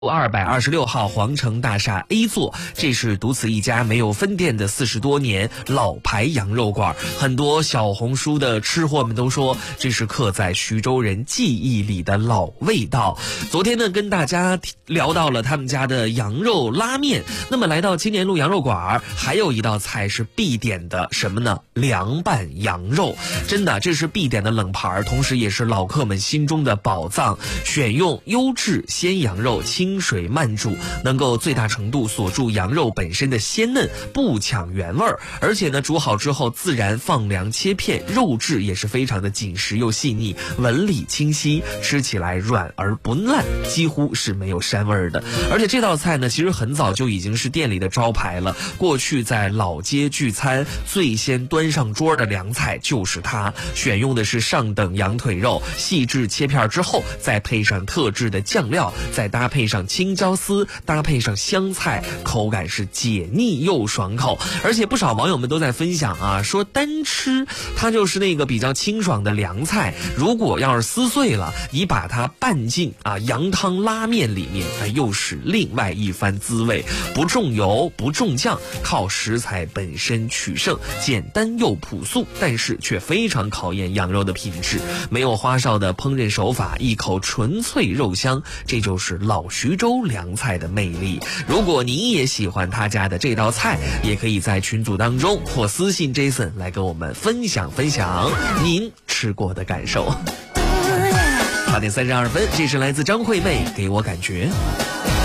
226号皇城大厦 A 座，这是独此一家没有分店的40多年老牌羊肉馆。很多小红书的吃货们都说，这是刻在徐州人记忆里的老味道。昨天呢，跟大家聊到了他们家的羊肉拉面。那么来到青年路羊肉馆，还有一道菜是必点的，什么呢？凉拌羊肉。真的，这是必点的冷盘，同时也是老客们心中的宝藏。选用优质鲜羊肉，清水慢煮，能够最大程度锁住羊肉本身的鲜嫩，不抢原味儿。而且呢，煮好之后自然放凉切片，肉质也是非常的紧实又细腻，纹理清晰，吃起来软而不烂，几乎是没有膻味儿的。而且这道菜呢，其实很早就已经是店里的招牌了。过去在老街聚餐，最先端上桌的凉菜就是它，选用的是上等羊腿肉，细致切片之后，再配上特制的酱料，再搭配上青椒丝，搭配上香菜，口感是解腻又爽口。而且不少网友们都在分享啊，说单吃它就是那个比较清爽的凉菜，如果要是撕碎了，你把它拌进羊汤拉面里面，又是另外一番滋味。不重油不重酱，靠食材本身取胜，简单又朴素，但是却非常考验羊肉的品质。没有花哨的烹饪手法，一口纯粹肉香，这就是老徐州凉菜的魅力。如果你也喜欢他家的这道菜，也可以在群组当中或私信 Jason 来跟我们分享分享您吃过的感受。8点32分，这是来自张惠妹，给我感觉。